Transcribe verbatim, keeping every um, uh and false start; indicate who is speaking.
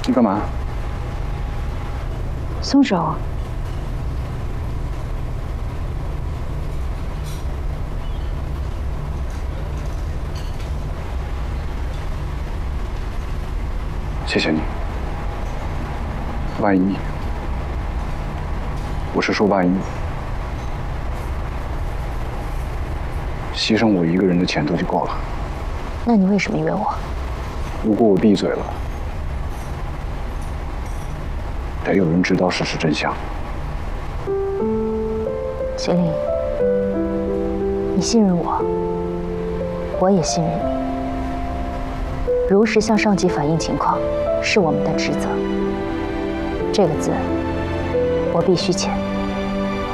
Speaker 1: 你干嘛？
Speaker 2: 松手！
Speaker 1: 谢谢你。万一，我是说万一，牺牲我一个人的前途就够了。
Speaker 2: 那你为什么约我？
Speaker 1: 如果我闭嘴了，得有人知道事实真相。
Speaker 2: 麒麟，你信任我，我也信任你。如实向上级反映情况，是我们的职责。这个字，我必须签。